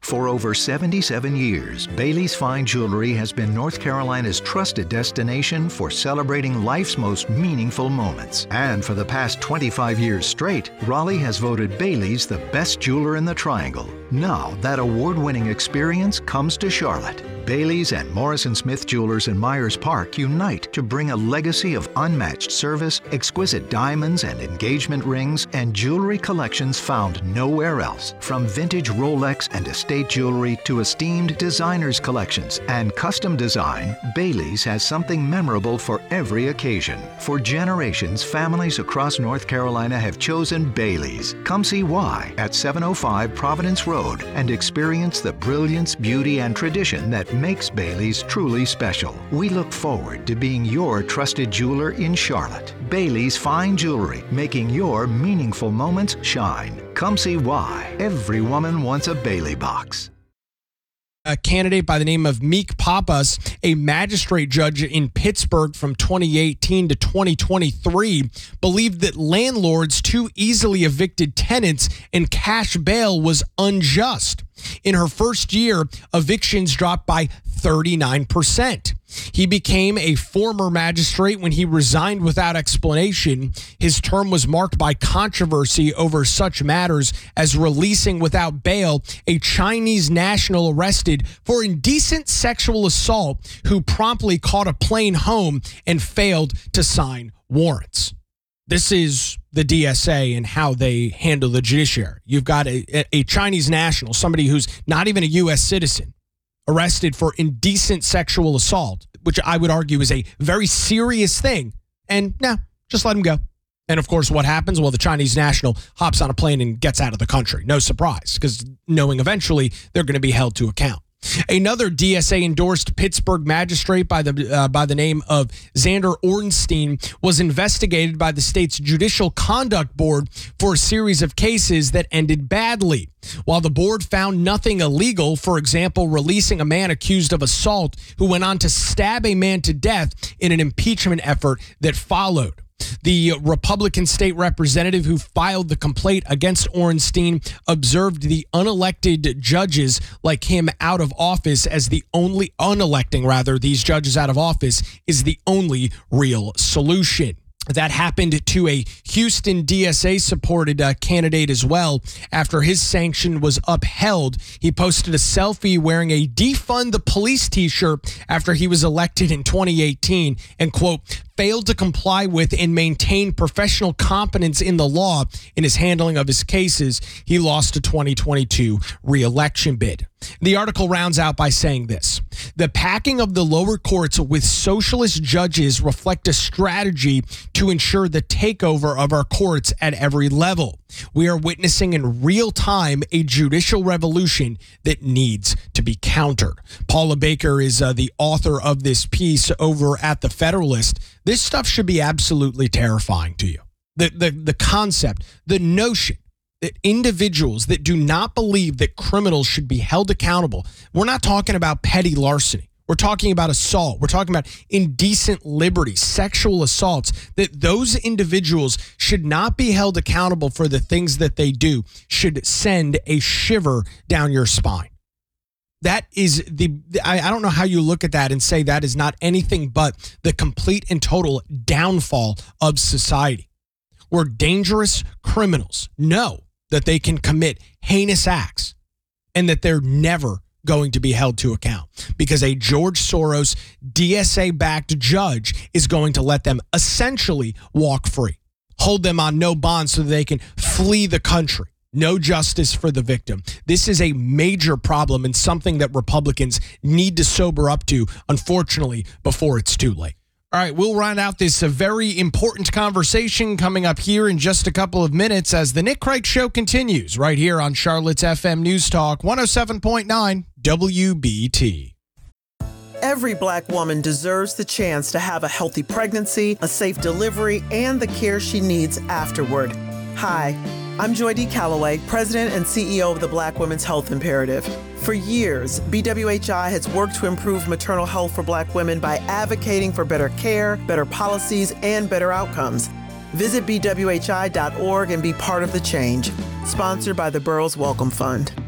For over 77 years, Bailey's Fine Jewelry has been North Carolina's trusted destination for celebrating life's most meaningful moments. And for the past 25 years straight, Raleigh has voted Bailey's the best jeweler in the Triangle. Now, that award-winning experience comes to Charlotte. Bailey's and Morrison Smith Jewelers in Myers Park unite to bring a legacy of unmatched service, exquisite diamonds and engagement rings, and jewelry collections found nowhere else. From vintage Rolex and estate jewelry to esteemed designers collections and custom design, Bailey's has something memorable for every occasion. For generations, families across North Carolina have chosen Bailey's. Come see why at 705 Providence Road and experience the brilliance, beauty, and tradition that makes Bailey's truly special. We look forward to being your trusted jeweler in Charlotte. Bailey's Fine Jewelry, making your meaningful moments shine. Come see why. Every woman wants a Bailey box. A candidate by the name of Meek Pappas, a magistrate judge in Pittsburgh from 2018 to 2023, believed that landlords too easily evicted tenants and cash bail was unjust. In her first year, evictions dropped by 39%. He became a former magistrate when he resigned without explanation. His term was marked by controversy over such matters as releasing without bail a Chinese national arrested for indecent sexual assault who promptly caught a plane home and failed to sign warrants. This is the DSA and how they handle the judiciary. You've got a Chinese national, somebody who's not even a U.S. citizen, arrested for indecent sexual assault, which I would argue is a very serious thing. And no, just let him go. And of course, what happens? Well, the Chinese national hops on a plane and gets out of the country. No surprise, because knowing eventually they're going to be held to account. Another DSA-endorsed Pittsburgh magistrate by the name of Xander Ornstein was investigated by the state's Judicial Conduct Board for a series of cases that ended badly. While the board found nothing illegal, for example, releasing a man accused of assault who went on to stab a man to death in an impeachment effort that followed. The Republican state representative who filed the complaint against Ornstein observed the unelected judges like him out of office as the only these judges out of office is the only real solution. That happened to a Houston DSA-supported candidate as well. After his sanction was upheld, he posted a selfie wearing a Defund the Police t-shirt after he was elected in 2018 and, quote, failed to comply with and maintain professional competence in the law in his handling of his cases. He lost a 2022 re-election bid. The article rounds out by saying this: the packing of the lower courts with socialist judges reflect a strategy to ensure the takeover of our courts at every level. We are witnessing in real time a judicial revolution that needs to be countered. Paula Baker is the author of this piece over at The Federalist. This stuff should be absolutely terrifying to you. The concept, the notion that individuals that do not believe that criminals should be held accountable. We're not talking about petty larceny. We're talking about assault. We're talking about indecent liberty, sexual assaults, that those individuals should not be held accountable for the things that they do should send a shiver down your spine. That is I don't know how you look at that and say that is not anything but the complete and total downfall of society, where dangerous criminals know that they can commit heinous acts and that they're never going to be held to account because a George Soros DSA-backed judge is going to let them essentially walk free, hold them on no bond so that they can flee the country. No justice for the victim. This is a major problem and something that Republicans need to sober up to, unfortunately, before it's too late. All right, we'll round out this very important conversation coming up here in just a couple of minutes as the Nick Craig Show continues right here on Charlotte's FM News Talk 107.9 WBT. Every Black woman deserves the chance to have a healthy pregnancy, a safe delivery, and the care she needs afterward. Hi, I'm Joy D. Calloway, President and CEO of the Black Women's Health Imperative. For years, BWHI has worked to improve maternal health for Black women by advocating for better care, better policies, and better outcomes. Visit BWHI.org and be part of the change. Sponsored by the Burroughs Wellcome Fund.